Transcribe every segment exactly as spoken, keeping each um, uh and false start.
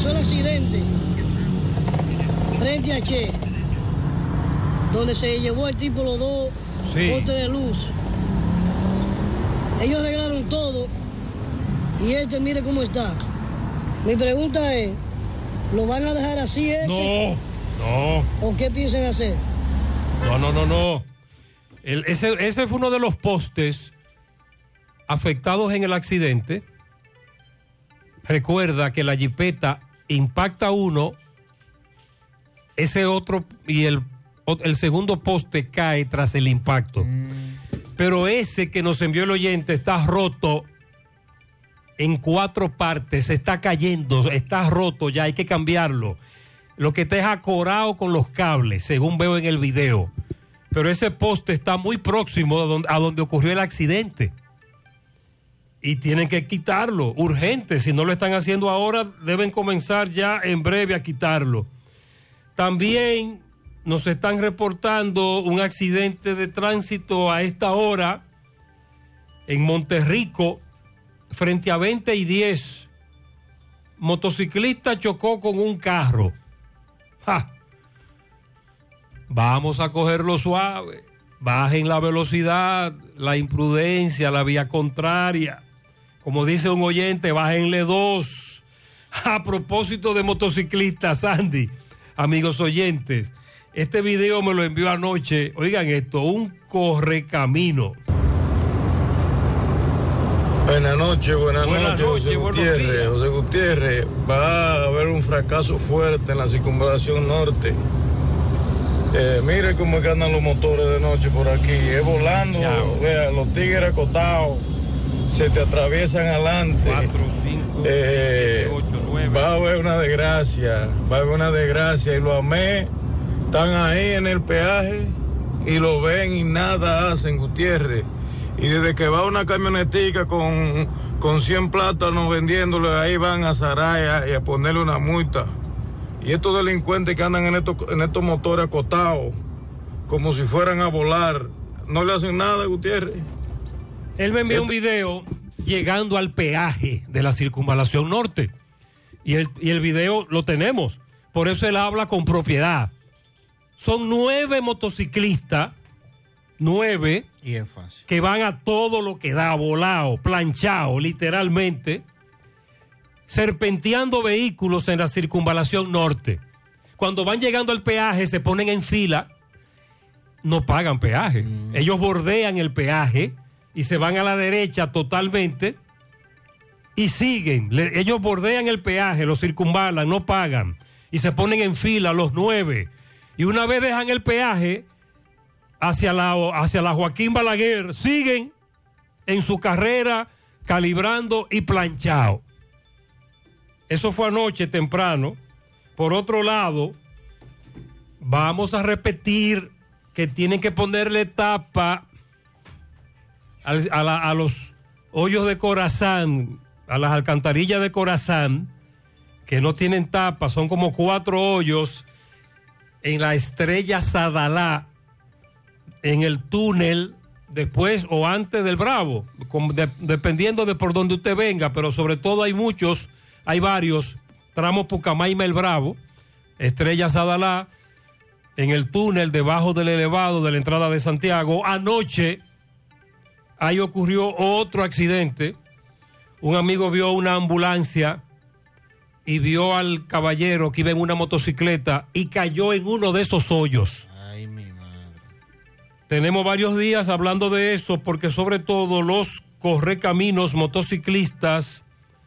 pasó el accidente frente a Che, donde se llevó el tipo los dos sí. postes de luz. Ellos arreglaron todo y este mire cómo está. Mi pregunta es, ¿lo van a dejar así ese? No, no. ¿O qué piensan hacer? No, no, no, no. El, ese, ese fue uno de los postes afectados en el accidente. Recuerda que la jipeta impacta uno, ese otro y el, el segundo poste cae tras el impacto. Mm. Pero ese que nos envió el oyente está roto en cuatro partes, está cayendo, está roto, ya hay que cambiarlo. Lo que está es acorado con los cables, según veo en el video. Pero ese poste está muy próximo a donde, a donde ocurrió el accidente. Y tienen que quitarlo, urgente. Si no lo están haciendo ahora, deben comenzar ya en breve a quitarlo. También nos están reportando un accidente de tránsito a esta hora en Monterrico, frente a veinte y diez. Motociclista chocó con un carro. ¡Ja! Vamos a cogerlo suave. Bajen la velocidad, la imprudencia, la vía contraria. Como dice un oyente, bájenle dos. A propósito de motociclistas, Sandy, amigos oyentes, este video me lo envió anoche. Oigan esto, un correcamino. Buenas noches, buenas, buenas noches, noches, José Gutiérrez. José Gutiérrez, va a haber un fracaso fuerte en la circunvalación norte. Eh, mire cómo es que andan los motores de noche por aquí, es volando, vea, los tigres acotados, se te atraviesan adelante. cuatro, cinco, eh, siete, ocho, nueve. Va a haber una desgracia, va a haber una desgracia, y los AME están ahí en el peaje y lo ven y nada hacen, Gutiérrez. Y desde que va una camionetica con, con cien plátanos vendiéndole, ahí van a Saraya y a ponerle una multa. Y estos delincuentes que andan en estos, en estos motores acotados, como si fueran a volar, no le hacen nada, Gutiérrez. Él me envió este... un video llegando al peaje de la circunvalación norte. Y el, y el video lo tenemos. Por eso él habla con propiedad. Son nueve motociclistas, nueve, y es fácil, que van a todo lo que da, volado, planchado, literalmente, serpenteando vehículos en la circunvalación norte. Cuando van llegando al peaje, se ponen en fila, no pagan peaje. Mm. Ellos bordean el peaje y se van a la derecha totalmente y siguen. Le, ellos bordean el peaje, lo circunvalan, no pagan y se ponen en fila los nueve. Y una vez dejan el peaje hacia la, hacia la Joaquín Balaguer, siguen en su carrera calibrando y planchado. Eso fue anoche temprano. Por otro lado, vamos a repetir que tienen que ponerle tapa a, a, la, a los hoyos de Corazán, a las alcantarillas de Corazán, que no tienen tapa, son como cuatro hoyos en la Estrella Sadalá, en el túnel después o antes del Bravo, como de, dependiendo de por donde usted venga, pero sobre todo hay muchos, hay varios, tramos Pucamaima el Bravo, Estrella Sadalá, en el túnel debajo del elevado de la entrada de Santiago. Anoche ahí ocurrió otro accidente. Un amigo vio una ambulancia y vio al caballero que iba en una motocicleta y cayó en uno de esos hoyos. Ay, mi madre. Tenemos varios días hablando de eso porque sobre todo los correcaminos motociclistas,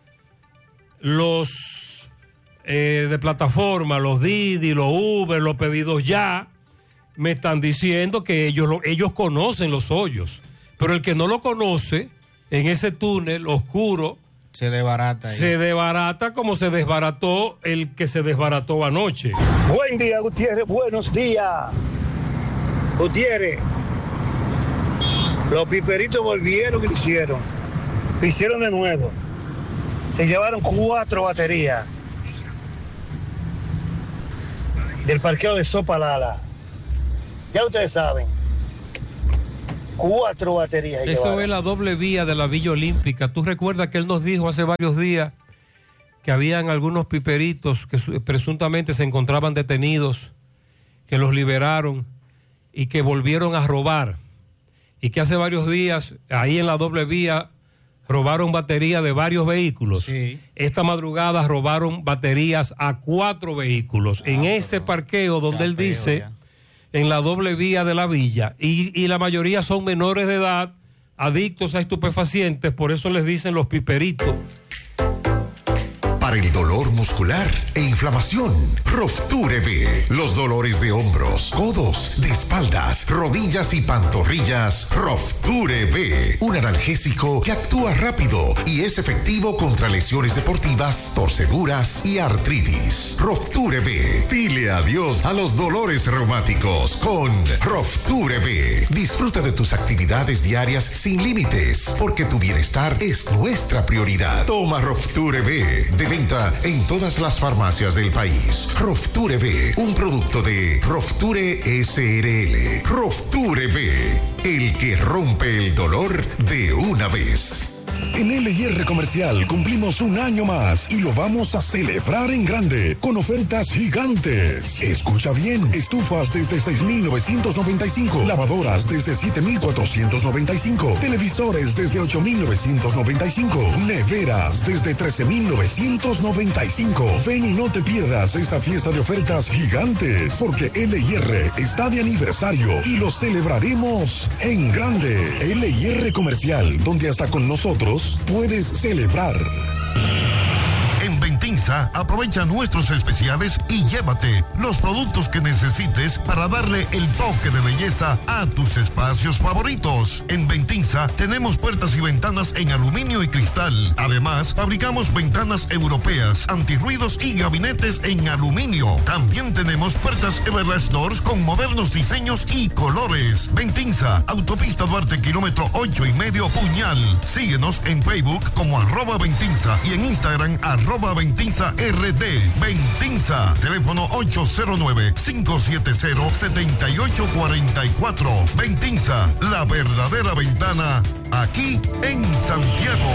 los eh, de plataforma, los Didi, los Uber, los pedidos ya, me están diciendo que ellos, lo, ellos conocen los hoyos, pero el que no lo conoce, en ese túnel oscuro, se desbarata. Se ya. desbarata como se desbarató el que se desbarató anoche. Buen día, Gutiérrez, buenos días. Gutiérrez, los piperitos volvieron y lo hicieron. Lo hicieron de nuevo. Se llevaron cuatro baterías del parqueo de Sopalala. Ya ustedes saben. Cuatro baterías. Eso llevaron. Es la doble vía de la Villa Olímpica. Tú recuerdas que él nos dijo hace varios días que habían algunos piperitos que presuntamente se encontraban detenidos, que los liberaron y que volvieron a robar. Y que hace varios días, ahí en la doble vía, robaron baterías de varios vehículos. Sí. Esta madrugada robaron baterías a cuatro vehículos. Ah, en ese parqueo donde él dice, ya. En la doble vía de la villa. Y, y la mayoría son menores de edad, adictos a estupefacientes, por eso les dicen los piperitos. Para el dolor muscular e inflamación, Rofture B. Los dolores de hombros, codos, de espaldas, rodillas y pantorrillas, Rofture B. Un analgésico que actúa rápido y es efectivo contra lesiones deportivas, torceduras y artritis. Rofture B. Dile adiós a los dolores reumáticos con Rofture B. Disfruta de tus actividades diarias sin límites, porque tu bienestar es nuestra prioridad. Toma Rofture B. De venta en todas las farmacias del país. Rofture B, un producto de Rofture S R L. Rofture B, el que rompe el dolor de una vez. En L y R Comercial cumplimos un año más y lo vamos a celebrar en grande con ofertas gigantes. Escucha bien, estufas desde seis mil novecientos noventa y cinco, lavadoras desde siete mil cuatrocientos noventa y cinco, televisores desde ocho mil novecientos noventa y cinco, neveras desde trece mil novecientos noventa y cinco. Ven y no te pierdas esta fiesta de ofertas gigantes, porque L y R está de aniversario y lo celebraremos en grande. L y R Comercial, donde hasta con nosotros puedes celebrar. En Ventinza, aprovecha nuestros especiales y llévate los productos que necesites para darle el toque de belleza a tus espacios favoritos. En Ventinza tenemos puertas y ventanas en aluminio y cristal. Además, fabricamos ventanas europeas, antirruidos y gabinetes en aluminio. También tenemos puertas Everlast Doors con modernos diseños y colores. Ventinza, Autopista Duarte, kilómetro ocho y medio, Puñal. Síguenos en Facebook como arroba Ventinza y en Instagram arroba Ventinza R D. Ventinza, teléfono ocho cero nueve, cinco siete cero, siete ocho cuatro cuatro. Ventinza, la verdadera ventana, aquí en Santiago.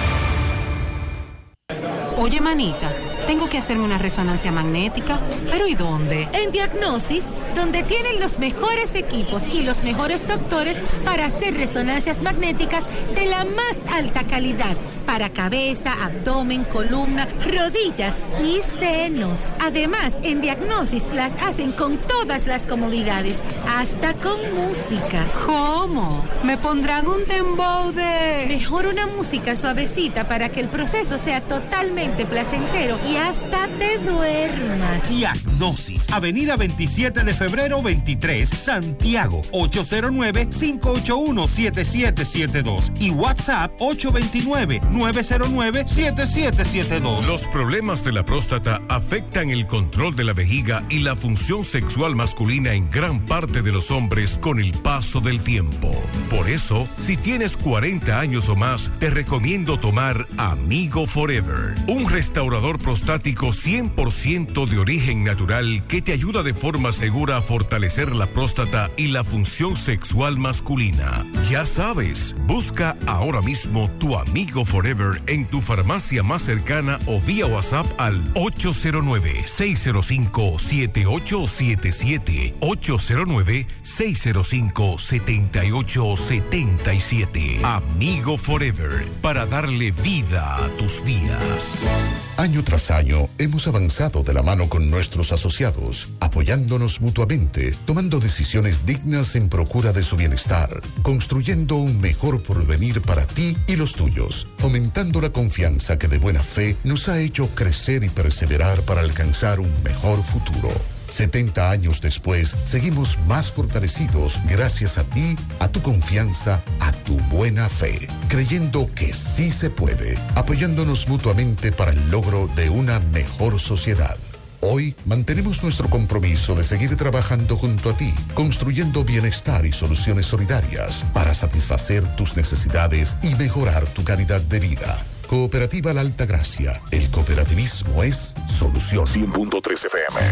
Oye, manita, tengo que hacerme una resonancia magnética, ¿pero y dónde? En Diagnosis, donde tienen los mejores equipos y los mejores doctores para hacer resonancias magnéticas de la más alta calidad para cabeza, abdomen, columna, rodillas y senos. Además, en Diagnosis las hacen con todas las comodidades, hasta con música. ¿Cómo? ¿Me pondrán un dembow de...? Mejor una música suavecita para que el proceso sea totalmente placentero y hasta te duermas. Diagnosis, Avenida veintisiete de febrero veintitrés, Santiago, ocho cero nueve, cinco ocho uno, siete siete siete dos y WhatsApp ocho dos nueve, nueve cero nueve, siete siete siete dos. Los problemas de la próstata afectan el control de la vejiga y la función sexual masculina en gran parte de los hombres con el paso del tiempo. Por eso, si tienes cuarenta años o más, te recomiendo tomar Amigo Forever, un restaurador prostático cien por ciento de origen natural que te ayuda de forma segura a fortalecer la próstata y la función sexual masculina. Ya sabes, busca ahora mismo tu Amigo Forever en tu farmacia más cercana o vía WhatsApp al ocho cero nueve, seis cero cinco, siete ocho siete siete, ocho cero nueve, seis cero cinco, siete ocho siete siete. Amigo Forever, para darle vida a tus días. Año tras año hemos avanzado de la mano con nuestros asociados, apoyándonos mutuamente, tomando decisiones dignas en procura de su bienestar, construyendo un mejor porvenir para ti y los tuyos, fomentando la confianza que de buena fe nos ha hecho crecer y perseverar para alcanzar un mejor futuro. setenta años después, seguimos más fortalecidos gracias a ti, a tu confianza, a tu buena fe, creyendo que sí se puede, apoyándonos mutuamente para el logro de una mejor sociedad. Hoy mantenemos nuestro compromiso de seguir trabajando junto a ti, construyendo bienestar y soluciones solidarias para satisfacer tus necesidades y mejorar tu calidad de vida. Cooperativa La Altagracia. El cooperativismo es solución. cien punto tres F M.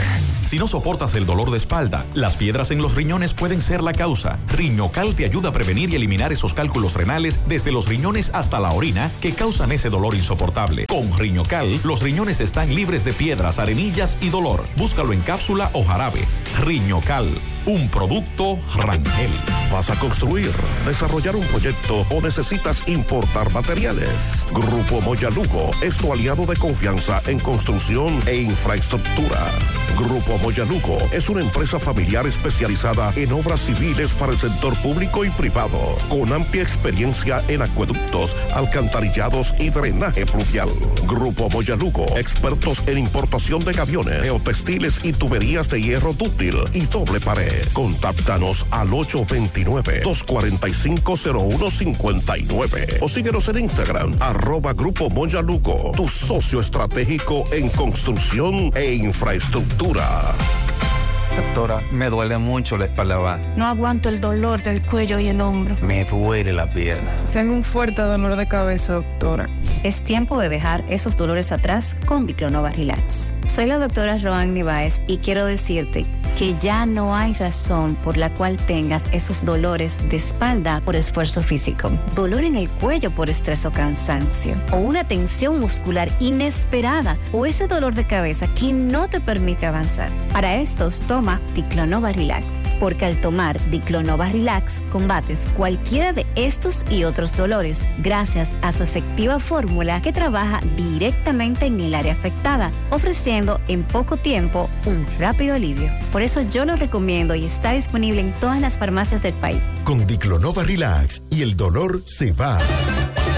Si no soportas el dolor de espalda, las piedras en los riñones pueden ser la causa. Riñocal te ayuda a prevenir y eliminar esos cálculos renales desde los riñones hasta la orina que causan ese dolor insoportable. Con Riñocal, los riñones están libres de piedras, arenillas y dolor. Búscalo en cápsula o jarabe. Riñocal, un producto Rangel. ¿Vas a construir, desarrollar un proyecto o necesitas importar materiales? Grupo Moya Lugo es tu aliado de confianza en construcción e infraestructura. Grupo Moya Lugo es una empresa familiar especializada en obras civiles para el sector público y privado, con amplia experiencia en acueductos, alcantarillados y drenaje pluvial. Grupo Moya Lugo, expertos en importación de camiones, geotextiles y tuberías de hierro dúctil y doble pared. Contáctanos al ocho dos nueve, dos cuatro cinco, cero uno cinco nueve o síguenos en Instagram, arroba Grupo Moya Lugo, tu socio estratégico en construcción e infraestructura. Doctora, me duele mucho la espalda baja. No aguanto el dolor del cuello y el hombro. Me duele la pierna. Tengo un fuerte dolor de cabeza, doctora. Es tiempo de dejar esos dolores atrás con Diclonova Relax. Soy la doctora Roanny Báez y quiero decirte que ya no hay razón por la cual tengas esos dolores de espalda por esfuerzo físico, dolor en el cuello por estrés o cansancio, o una tensión muscular inesperada, o ese dolor de cabeza que no te permite avanzar. Para estos, toma Diclonova Relax, porque al tomar Diclonova Relax combates cualquiera de estos y otros dolores gracias a su efectiva fórmula que trabaja directamente en el área afectada, ofreciendo en poco tiempo un rápido alivio. Por eso yo lo recomiendo y está disponible en todas las farmacias del país. Con Diclonova Relax y el dolor se va.